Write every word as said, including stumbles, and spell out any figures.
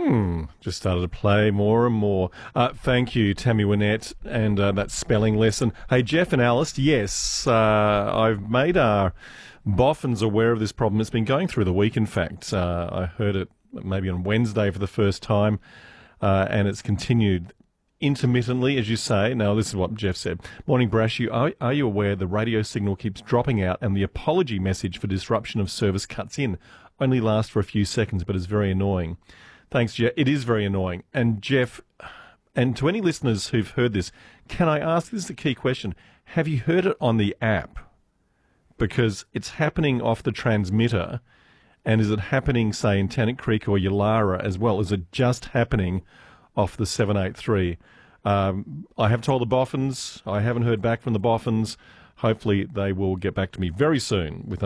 Hmm, just started to play more and more. Uh, thank you, Tammy Wynette, and uh, that spelling lesson. Hey, Jeff and Alice, yes, uh, I've made our boffins aware of this problem. It's been going through the week, in fact. Uh, I heard it maybe on Wednesday for the first time, uh, and it's continued intermittently, as you say. Now, this is what Jeff said. Morning, Brash. You, are, are you aware the radio signal keeps dropping out and the apology message for disruption of service cuts in? Only lasts for a few seconds, but is very annoying. Thanks, Jeff. It is very annoying. And, Jeff, and to any listeners who've heard this, can I ask, this is the key question, have you heard it on the app? Because it's happening off the transmitter, and is it happening, say, in Tennant Creek or Yulara as well? Is it just happening off the seven eighty-three? Um, I have told the boffins. I haven't heard back from the boffins. Hopefully they will get back to me very soon with